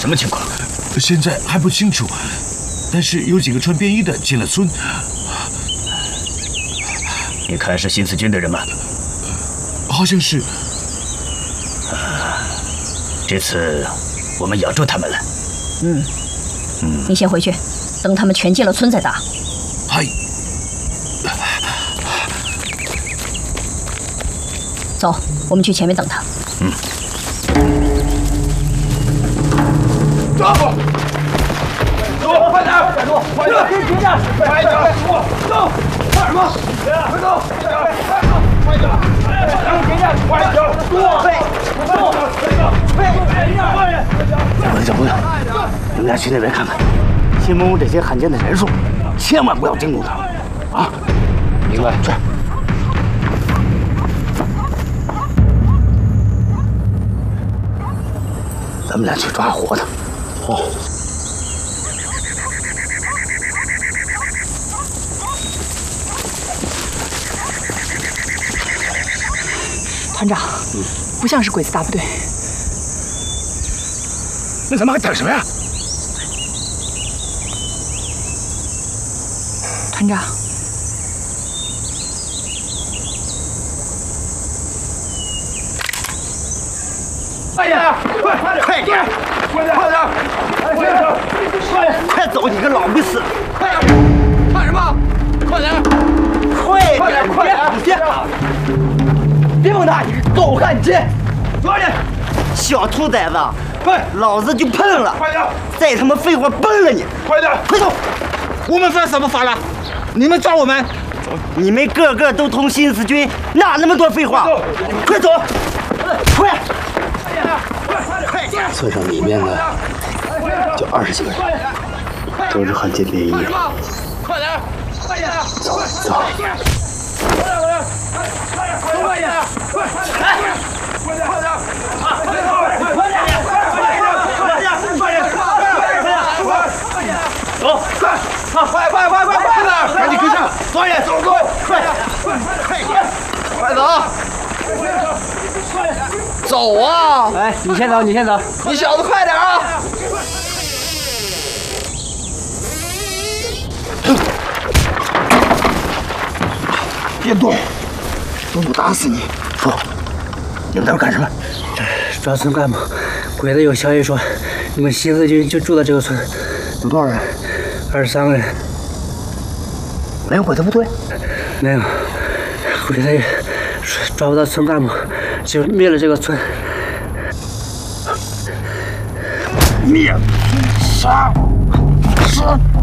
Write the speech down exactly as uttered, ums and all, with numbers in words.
什么情况？ 现在还不清楚，但是有几个穿便衣的进了村。 你看是新四军的人吗？ 好像是。 这次我们咬住他们了。 嗯，嗯，你先回去，等他们全进了村再打。 嗨。 走，我们去前面等他。 嗯。 走！走，快点！快走！快点！停下！快点！走！干什么？快走！快点！快点！停下！快点！躲！背！走！背！ 不用，不用，你们俩去那边看看，新蒙古这些汉奸的人数，千万不要惊动他们啊！明白。去。咱们俩去抓活的。哦。 团长，嗯，不像是鬼子大部队。 那咱们还等什么呀？ 团长， 快点！快快点！快点！快点！快点！快点！快点！ 快走，你个老逼死！ 快点！看什么？快点！ 快快点！快点！别打！别碰他！你个狗汉奸！快点！ 小兔崽子！ 快！ 老子就碰了！ 快点！ 再他妈废话崩了你！ 快点！ 快走！ 我们犯什么法了？你们抓我们？ 你们个个都同新四军，哪那么多废话？快走！快！快点！村上里面的就二十几个人，都是汉奸便衣。 快点！快点！ 走走！ 快点！快点！快点！快点！来！快点！快点！快点！快点！快点！快点！快点！走！快！快快快快快点！赶紧跟上！早点走走！快点！快点！快走！走啊！ 哎，你先走，你先走。 你小子快点啊！ 别动，动我打死你！说，你们在这干什么？ 抓村干部。鬼子有消息说，你们新四军就住在这个村。 有多少人？ 二十三个人。 没有鬼子部队？ 没有。鬼子也抓不到村干部，就灭了这个村。 灭！杀！杀！